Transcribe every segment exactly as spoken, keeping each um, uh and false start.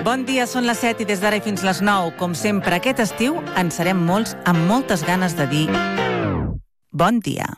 Bon dia, són les set i des d'ara i fins les nou. Com sempre, aquest estiu en serem molts amb moltes ganes de dir bon dia.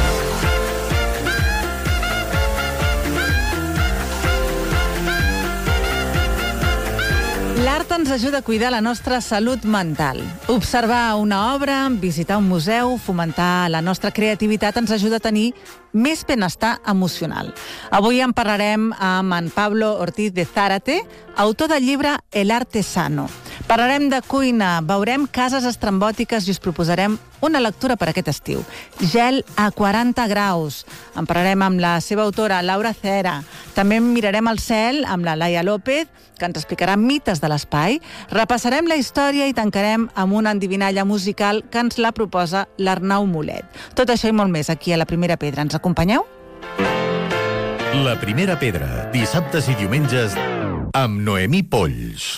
L'art ens ajuda a cuidar la nostra salut mental. Observar una obra, visitar un museu, fomentar la nostra creativitat ens ajuda a tenir més benestar emocional. Avui en parlarem amb en Pablo Ortiz de Zárate, autor del llibre El arte sano. Parlarem de cuina, veurem cases estrambòtiques i us proposarem una lectura per aquest estiu. Gel a quaranta graus. En parlarem amb la seva autora, Laura Cera. També mirarem el cel amb la Laia López, que ens explicarà mites de l'espai. Repassarem la història i tancarem amb una endivinalla musical que ens la proposa l'Arnau Mulet. Tot això i molt més aquí a La Primera Pedra. Ens acompanyeu? La Primera Pedra, dissabtes i diumenges amb Noemí Polls.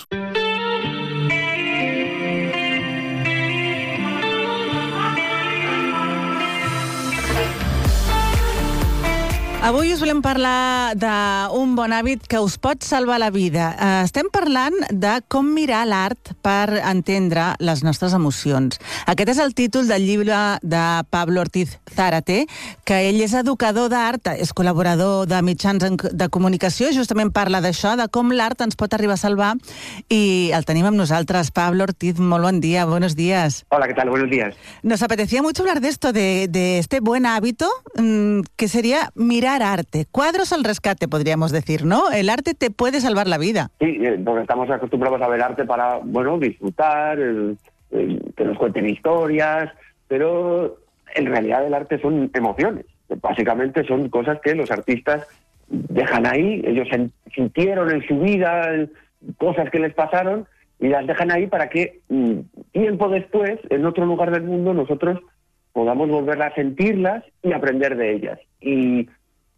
Avui us volem parlar d'un bon hàbit que us pot salvar la vida. Estem parlant de com mirar l'art per entendre les nostres emocions. Aquest és el títol del llibre de Pablo Ortiz Zárate, que ell és educador d'art, és col·laborador de mitjans de comunicació, justament parla d'això, de com l'art ens pot arribar a salvar, i el tenim amb nosaltres. Pablo Ortiz, molt bon dia, buenos días. Hola, ¿qué tal? Buenos días. Nos apetecía mucho hablar de esto, de, de este buen hábito, mmm, que sería mirar arte. Cuadros al rescate, podríamos decir, ¿no? El arte te puede salvar la vida. Sí, porque estamos acostumbrados a ver arte para, bueno, disfrutar, el, el, que nos cuenten historias, pero en realidad el arte son emociones. Básicamente son cosas que los artistas dejan ahí, ellos sintieron en su vida cosas que les pasaron y las dejan ahí para que tiempo después, en otro lugar del mundo, nosotros podamos volver a sentirlas y aprender de ellas. Y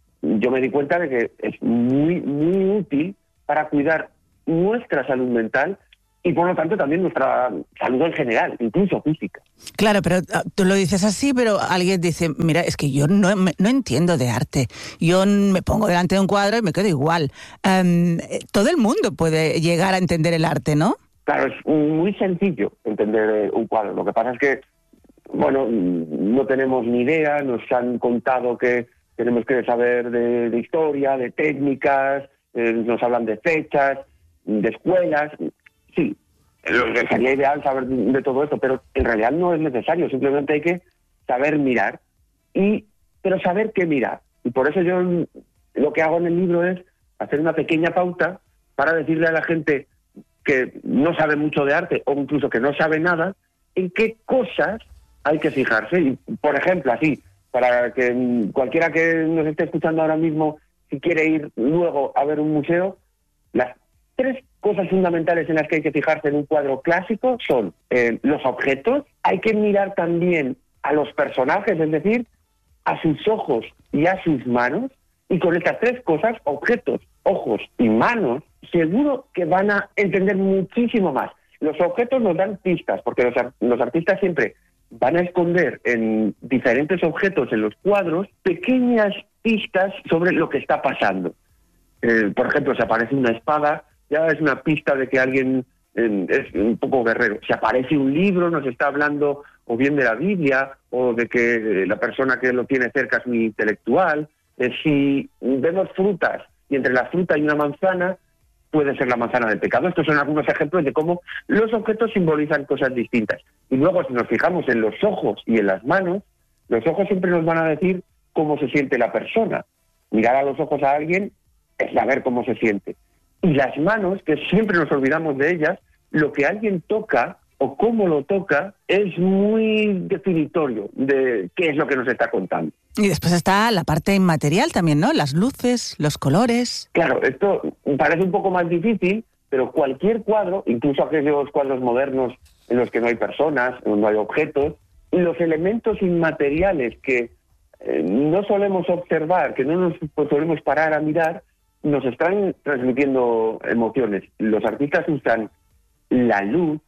yo me di cuenta de que es muy, muy útil para cuidar nuestra salud mental y, por lo tanto, también nuestra salud en general, incluso física. Claro, pero tú lo dices así, pero alguien dice, mira, es que yo no, no entiendo de arte. Yo me pongo delante de un cuadro y me quedo igual. Um, todo el mundo puede llegar a entender el arte, ¿no? Claro, es muy sencillo entender un cuadro. Lo que pasa es que, bueno, no tenemos ni idea, nos han contado que tenemos que saber de, de historia, de técnicas, eh, nos hablan de fechas, de escuelas. Sí, sería ideal saber de, de todo esto, pero en realidad no es necesario. Simplemente hay que saber mirar, y pero saber qué mirar. Y por eso yo lo que hago en el libro es hacer una pequeña pauta para decirle a la gente que no sabe mucho de arte o incluso que no sabe nada, en qué cosas hay que fijarse. Y, por ejemplo, así, para que cualquiera que nos esté escuchando ahora mismo, si quiere ir luego a ver un museo, las tres cosas fundamentales en las que hay que fijarse en un cuadro clásico son eh, los objetos. Hay que mirar también a los personajes, es decir, a sus ojos y a sus manos. Y con estas tres cosas, objetos, ojos y manos, seguro que van a entender muchísimo más. Los objetos nos dan pistas, porque los, los artistas siempre van a esconder en diferentes objetos en los cuadros pequeñas pistas sobre lo que está pasando. Eh, por ejemplo, si aparece una espada, ya es una pista de que alguien eh, es un poco guerrero. Si aparece un libro, nos está hablando o bien de la Biblia o de que la persona que lo tiene cerca es muy intelectual. Eh, si vemos frutas y entre la fruta hay una manzana, puede ser la manzana del pecado. Estos son algunos ejemplos de cómo los objetos simbolizan cosas distintas. Y luego, si nos fijamos en los ojos y en las manos, los ojos siempre nos van a decir cómo se siente la persona. Mirar a los ojos a alguien es saber cómo se siente. Y las manos, que siempre nos olvidamos de ellas, lo que alguien toca o cómo lo toca es muy definitorio de qué es lo que nos está contando. Y después está la parte inmaterial también, ¿no? Las luces, los colores. Claro, esto parece un poco más difícil, pero cualquier cuadro, incluso aquellos cuadros modernos en los que no hay personas, no hay objetos, los elementos inmateriales que eh, no solemos observar, que no nos pues, solemos parar a mirar, nos están transmitiendo emociones. Los artistas usan la luz,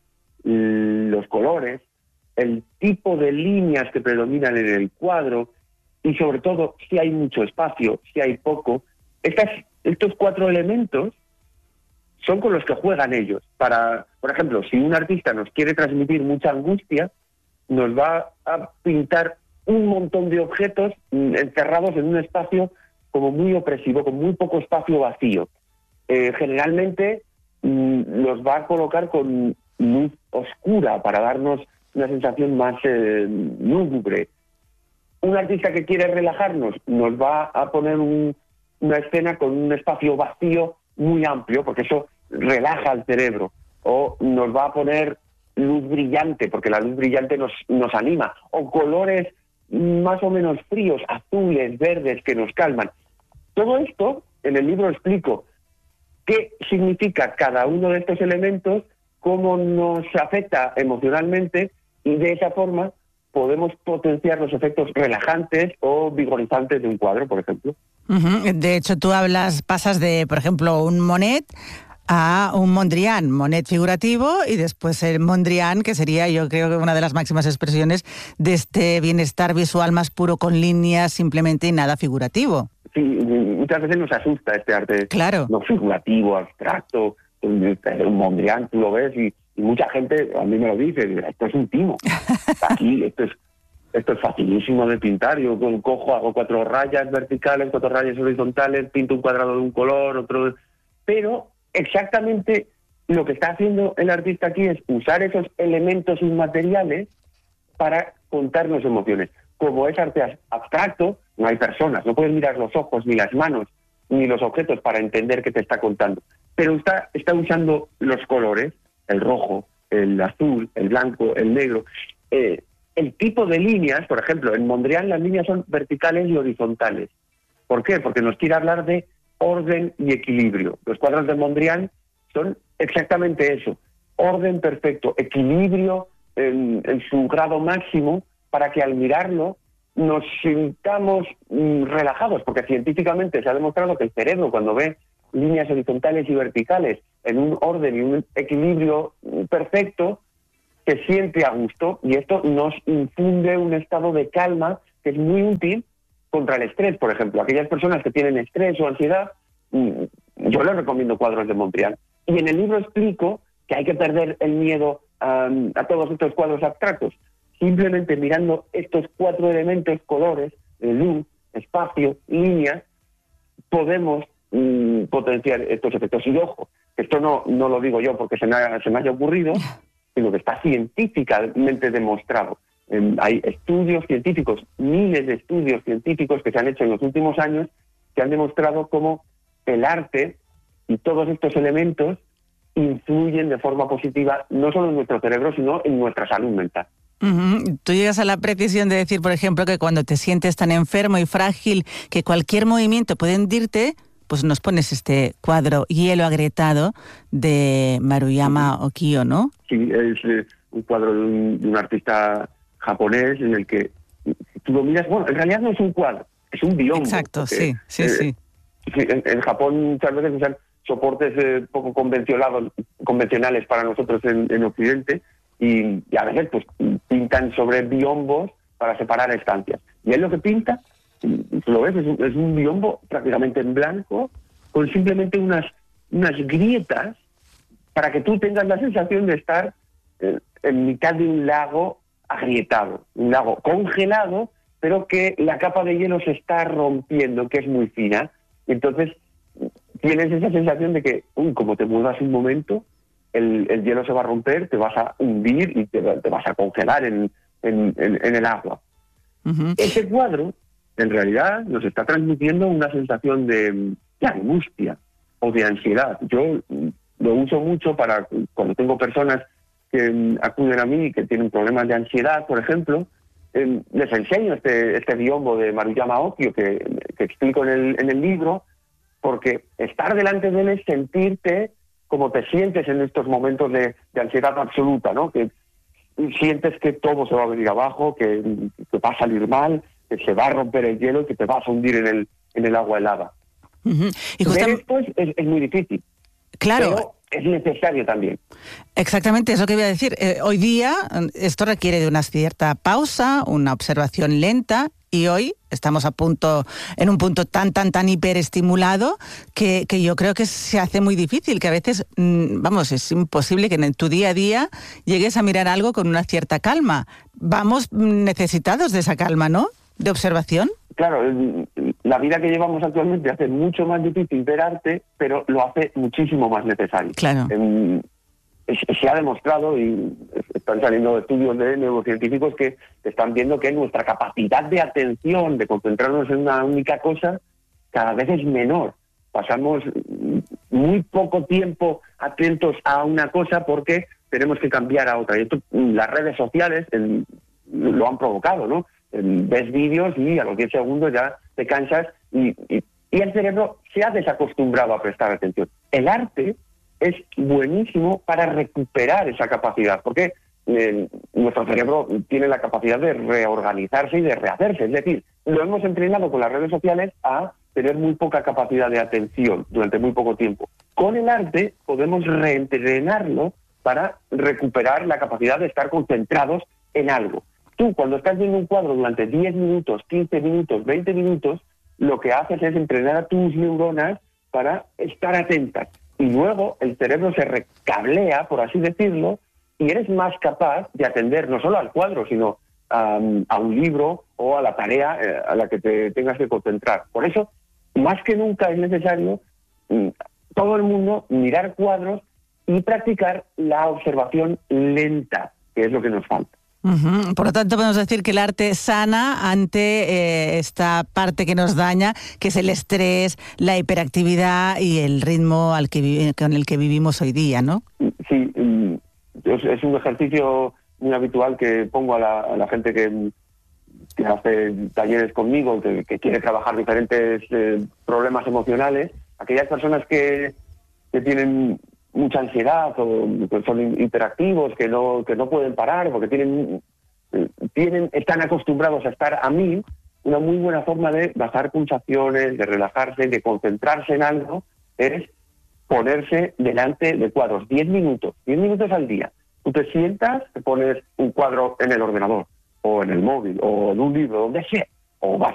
los colores, el tipo de líneas que predominan en el cuadro y sobre todo si hay mucho espacio, si hay poco. Estas, estos cuatro elementos son con los que juegan ellos. Para, por ejemplo, si un artista nos quiere transmitir mucha angustia, nos va a pintar un montón de objetos encerrados en un espacio como muy opresivo, con muy poco espacio vacío. Eh, generalmente mmm, los va a colocar con luz oscura para darnos una sensación más eh, lúgubre. Un artista que quiere relajarnos nos va a poner un, una escena con un espacio vacío muy amplio, porque eso relaja al cerebro. O nos va a poner luz brillante, porque la luz brillante nos, nos anima. O colores más o menos fríos, azules, verdes, que nos calman. Todo esto, en el libro explico qué significa cada uno de estos elementos, cómo nos afecta emocionalmente, y de esa forma podemos potenciar los efectos relajantes o vigorizantes de un cuadro, por ejemplo. Uh-huh. De hecho, tú hablas, pasas de, por ejemplo, un Monet a un Mondrian, Monet figurativo, y después el Mondrian, que sería, yo creo que una de las máximas expresiones de este bienestar visual más puro, con líneas simplemente y nada figurativo. Sí, muchas veces nos asusta este arte, claro, no figurativo, abstracto. Un Mondrian, tú lo ves y, y mucha gente a mí me lo dice, esto es un timo. Aquí esto es esto es facilísimo de pintar. Yo con cojo, hago cuatro rayas verticales, cuatro rayas horizontales, pinto un cuadrado de un color, otro... Pero exactamente lo que está haciendo el artista aquí es usar esos elementos inmateriales para contarnos emociones. Como es arte abstracto, no hay personas, no puedes mirar los ojos, ni las manos, ni los objetos para entender qué te está contando. Pero está, está usando los colores, el rojo, el azul, el blanco, el negro. Eh, el tipo de líneas, por ejemplo, en Mondrian las líneas son verticales y horizontales. ¿Por qué? Porque nos quiere hablar de orden y equilibrio. Los cuadros de Mondrian son exactamente eso. Orden perfecto, equilibrio en, en su grado máximo, para que al mirarlo nos sintamos mm, relajados, porque científicamente se ha demostrado que el cerebro, cuando ve líneas horizontales y verticales en un orden y un equilibrio perfecto, se siente a gusto, y esto nos infunde un estado de calma que es muy útil contra el estrés. Por ejemplo, aquellas personas que tienen estrés o ansiedad, yo les recomiendo cuadros de Mondrian. Y en el libro explico que hay que perder el miedo a, a todos estos cuadros abstractos. Simplemente mirando estos cuatro elementos, colores, luz, espacio, líneas, podemos mm, potenciar estos efectos. Y ojo, esto no, no lo digo yo porque se me, ha, se me haya ocurrido, sino que está científicamente demostrado. Eh, hay estudios científicos, miles de estudios científicos que se han hecho en los últimos años, que han demostrado cómo el arte y todos estos elementos influyen de forma positiva no solo en nuestro cerebro, sino en nuestra salud mental. Uh-huh. Tú llegas a la precisión de decir, por ejemplo, que cuando te sientes tan enfermo y frágil que cualquier movimiento puede hundirte, pues nos pones este cuadro Hielo agrietado de Maruyama uh-huh. Okio, ¿no? Sí, es eh, un cuadro de un, de un artista japonés en el que tú lo miras, bueno, en realidad no es un cuadro, es un biombo. Exacto, porque, sí, sí, eh, sí. sí en, en Japón muchas veces usan soportes eh, poco convencionados, convencionales para nosotros en, en Occidente, y, y a veces pues pintan sobre biombos para separar estancias. Y él lo que pinta, lo ves, es un, es un biombo prácticamente en blanco, con simplemente unas, unas grietas para que tú tengas la sensación de estar eh, en mitad de un lago agrietado, un lago congelado, pero que la capa de hielo se está rompiendo, que es muy fina. Y entonces tienes esa sensación de que, uy, como te muevas un momento, el, el hielo se va a romper, te vas a hundir y te, te vas a congelar en, en, en, en el agua. Uh-huh. Ese cuadro, en realidad, nos está transmitiendo una sensación de, de angustia o de ansiedad. Yo lo uso mucho para cuando tengo personas que acuden a mí y que tienen problemas de ansiedad, por ejemplo, eh, les enseño este, este biombo de Maruyama Okio que, que explico en el, en el libro, porque estar delante de él es sentirte como te sientes en estos momentos de, de ansiedad absoluta, ¿no? Que sientes que todo se va a venir abajo, que, que va a salir mal, que se va a romper el hielo y que te vas a hundir en el, en el agua helada. Uh-huh. Y justo... Ver esto es, es, es muy difícil. Claro. Pero es necesario también. Exactamente, eso que voy a decir. Eh, hoy día esto requiere de una cierta pausa, una observación lenta y hoy estamos a punto, en un punto tan, tan, tan hiperestimulado que, que yo creo que se hace muy difícil, que a veces, vamos, es imposible que en tu día a día llegues a mirar algo con una cierta calma. Vamos necesitados de esa calma, ¿no?, de observación. Claro, la vida que llevamos actualmente hace mucho más difícil ver arte, pero lo hace muchísimo más necesario. Claro. Eh, se ha demostrado, y están saliendo estudios de neurocientíficos que están viendo que nuestra capacidad de atención, de concentrarnos en una única cosa, cada vez es menor. Pasamos muy poco tiempo atentos a una cosa porque tenemos que cambiar a otra. Y esto, las redes sociales el, lo han provocado, ¿no? El, ves vídeos y a los diez segundos ya te cansas y, y, y el cerebro se ha desacostumbrado a prestar atención. El arte es buenísimo para recuperar esa capacidad, porque eh, nuestro cerebro tiene la capacidad de reorganizarse y de rehacerse. Es decir, lo hemos entrenado con las redes sociales a tener muy poca capacidad de atención durante muy poco tiempo. Con el arte podemos reentrenarlo para recuperar la capacidad de estar concentrados en algo. Tú, cuando estás viendo un cuadro durante diez minutos, quince minutos, veinte minutos, lo que haces es entrenar a tus neuronas para estar atentas. Y luego el cerebro se recablea, por así decirlo, y eres más capaz de atender no solo al cuadro, sino um, a un libro o a la tarea eh, a la que te tengas que concentrar. Por eso, más que nunca es necesario mm, todo el mundo mirar cuadros y practicar la observación lenta, que es lo que nos falta. Uh-huh. Por lo tanto, podemos decir que el arte sana ante eh, esta parte que nos daña, que es el estrés, la hiperactividad y el ritmo al que vi- con el que vivimos hoy día, ¿no? Sí, es, es un ejercicio muy habitual que pongo a la, a la gente que, que hace talleres conmigo, que, que quiere trabajar diferentes eh, problemas emocionales. Aquellas personas que, que tienen mucha ansiedad o que son hiperactivos, que no que no pueden parar porque tienen tienen están acostumbrados a estar a mil, una muy buena forma de bajar pulsaciones, de relajarse, de concentrarse en algo, es ponerse delante de cuadros diez minutos, diez minutos al día. Tú te sientas, te pones un cuadro en el ordenador o en el móvil o en un libro, donde sea, o vas